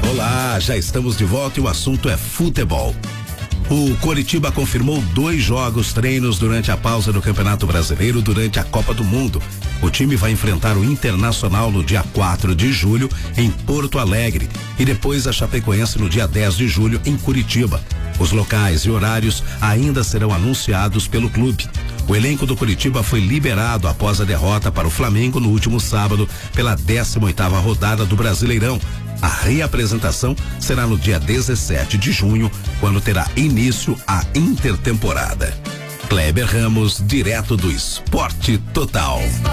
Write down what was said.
Olá, já estamos de volta e o assunto é futebol. O Coritiba confirmou 2 jogos treinos durante a pausa do Campeonato Brasileiro durante a Copa do Mundo. O time vai enfrentar o Internacional no dia 4 de julho em Porto Alegre e depois a Chapecoense no dia 10 de julho em Curitiba. Os locais e horários ainda serão anunciados pelo clube. O elenco do Coritiba foi liberado após a derrota para o Flamengo no último sábado pela 18ª rodada do Brasileirão. A reapresentação será no dia 17 de junho, quando terá início a intertemporada. Kleber Ramos, direto do Esporte Total.